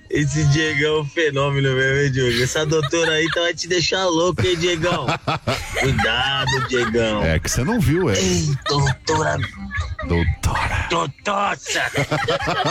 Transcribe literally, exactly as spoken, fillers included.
Esse Diegão é um fenômeno mesmo, hein, Diogo? Essa doutora aí tá vai te deixar louco, hein, Diegão? Cuidado, Diegão. É que você não viu, é. Ei, doutora. Doutora. Doutora.